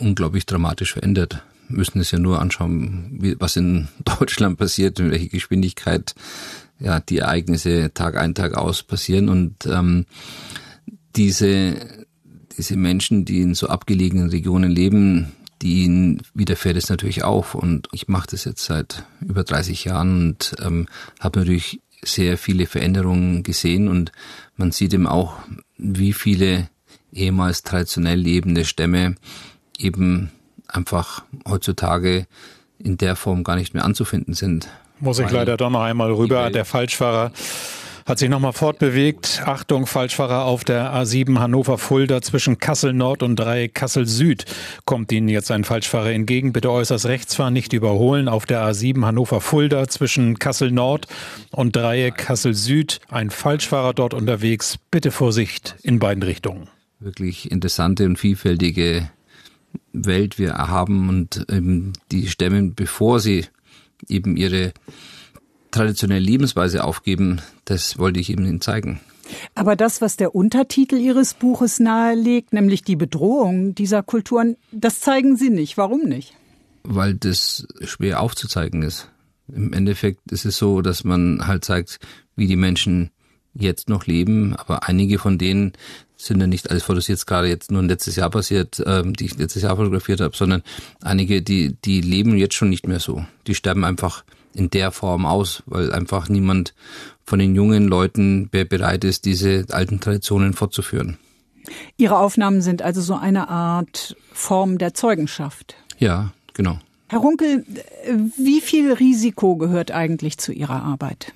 unglaublich dramatisch verändert. Wir müssen es ja nur anschauen, was in Deutschland passiert, in welcher Geschwindigkeit die Ereignisse Tag ein, Tag aus passieren. Und diese Menschen, die in so abgelegenen Regionen leben, denen widerfährt es natürlich auch. Und ich mache das jetzt seit über 30 Jahren und habe natürlich sehr viele Veränderungen gesehen. Und man sieht eben auch, wie viele ehemals traditionell lebende Stämme eben einfach heutzutage in der Form gar nicht mehr anzufinden sind. Muss ich leider doch noch einmal rüber. Der Falschfahrer hat sich nochmal fortbewegt. Achtung, Falschfahrer auf der A7 Hannover-Fulda zwischen Kassel-Nord und Dreieck Kassel-Süd. Kommt Ihnen jetzt ein Falschfahrer entgegen. Bitte äußerst rechts fahren, nicht überholen. Auf der A7 Hannover-Fulda zwischen Kassel-Nord und Dreieck Kassel-Süd. Ein Falschfahrer dort unterwegs. Bitte Vorsicht in beiden Richtungen. Wirklich interessante und vielfältige Welt wir haben und die Stämme, bevor sie eben ihre traditionelle Lebensweise aufgeben, das wollte ich Ihnen zeigen. Aber das, was der Untertitel Ihres Buches nahelegt, nämlich die Bedrohung dieser Kulturen, das zeigen Sie nicht. Warum nicht? Weil das schwer aufzuzeigen ist. Im Endeffekt ist es so, dass man halt zeigt, wie die Menschen jetzt noch leben, aber einige von denen sind ja nicht alles fotografiert, jetzt gerade jetzt nur letztes Jahr passiert, die ich letztes Jahr fotografiert habe, sondern einige, die leben jetzt schon nicht mehr so. Die sterben einfach in der Form aus, weil einfach niemand von den jungen Leuten bereit ist, diese alten Traditionen fortzuführen. Ihre Aufnahmen sind also so eine Art Form der Zeugenschaft. Ja, genau. Herr Runkel, wie viel Risiko gehört eigentlich zu Ihrer Arbeit?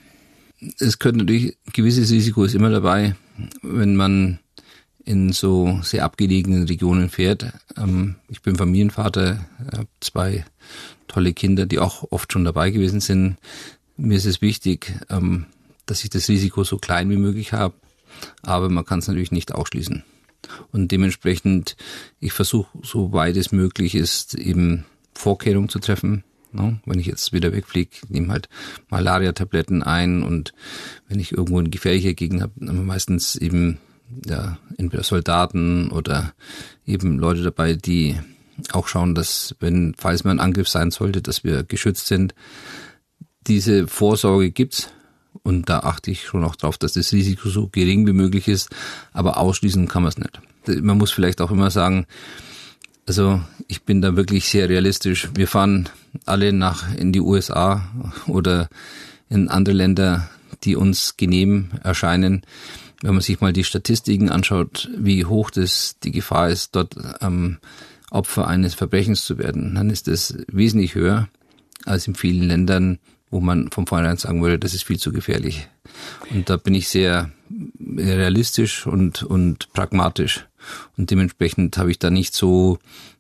Es gehört natürlich, ein gewisses Risiko ist immer dabei, wenn man in so sehr abgelegenen Regionen fährt. Ich bin Familienvater, habe 2 tolle Kinder, die auch oft schon dabei gewesen sind. Mir ist es wichtig, dass ich das Risiko so klein wie möglich habe, aber man kann es natürlich nicht ausschließen. Und dementsprechend, ich versuche, so weit es möglich ist, eben Vorkehrungen zu treffen. Wenn ich jetzt wieder wegfliege, nehme halt Malaria-Tabletten ein, und wenn ich irgendwo eine gefährliche Gegend habe, dann meistens eben entweder Soldaten oder eben Leute dabei, die auch schauen, dass, falls mal ein Angriff sein sollte, dass wir geschützt sind. Diese Vorsorge gibt's, und da achte ich schon auch drauf, dass das Risiko so gering wie möglich ist, aber ausschließen kann man es nicht. Man muss vielleicht auch immer sagen, also ich bin da wirklich sehr realistisch. Wir fahren alle in die USA oder in andere Länder, die uns genehm erscheinen. Wenn man sich mal die Statistiken anschaut, wie hoch die Gefahr ist, dort Opfer eines Verbrechens zu werden, dann ist das wesentlich höher als in vielen Ländern, wo man von vornherein sagen würde, das ist viel zu gefährlich. Und da bin ich sehr realistisch und pragmatisch. Und dementsprechend habe ich da nicht so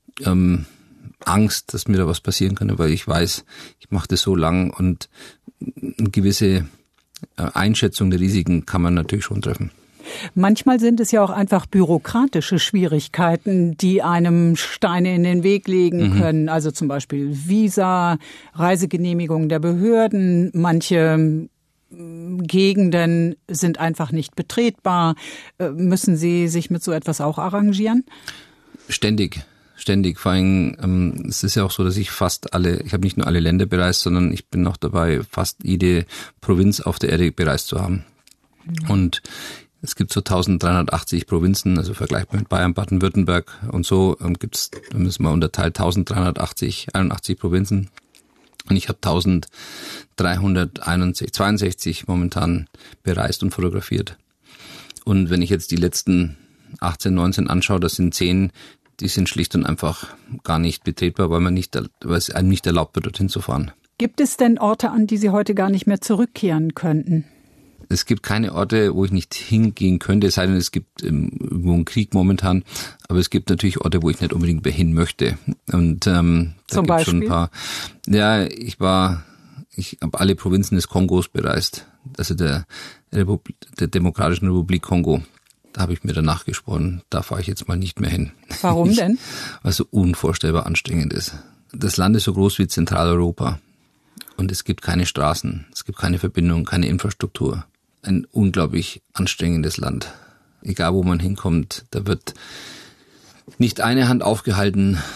Angst, dass mir da was passieren könnte, weil ich weiß, ich mache das so lang, und eine gewisse Einschätzung der Risiken kann man natürlich schon treffen. Manchmal sind es ja auch einfach bürokratische Schwierigkeiten, die einem Steine in den Weg legen können. Also zum Beispiel Visa, Reisegenehmigung der Behörden. Manche Gegenden sind einfach nicht betretbar. Müssen Sie sich mit so etwas auch arrangieren? Ständig. Vor allem, es ist ja auch so, dass ich ich habe nicht nur alle Länder bereist, sondern ich bin noch dabei, fast jede Provinz auf der Erde bereist zu haben. Und es gibt so 1380 Provinzen, also vergleichbar mit Bayern, Baden-Württemberg und so gibt's, da müssen wir unterteilt, 1381 Provinzen. Und ich habe 1362 momentan bereist und fotografiert. Und wenn ich jetzt die letzten 18, 19 anschaue, das sind 10, die sind schlicht und einfach gar nicht betretbar, weil es einem nicht erlaubt wird, dorthin zu fahren. Gibt es denn Orte, an die Sie heute gar nicht mehr zurückkehren könnten? Es gibt keine Orte, wo ich nicht hingehen könnte, es sei denn, es gibt irgendwo einen Krieg momentan. Aber es gibt natürlich Orte, wo ich nicht unbedingt mehr hin möchte. Und da gibt es schon ein paar. Ja, ich habe alle Provinzen des Kongos bereist, also der Demokratischen Republik Kongo. Da habe ich mir danach gesprochen, da fahre ich jetzt mal nicht mehr hin. Warum denn? Weil es so unvorstellbar anstrengend ist. Das Land ist so groß wie Zentraleuropa, und es gibt keine Straßen, es gibt keine Verbindung, keine Infrastruktur. Ein unglaublich anstrengendes Land. Egal wo man hinkommt, da wird nicht eine Hand aufgehalten,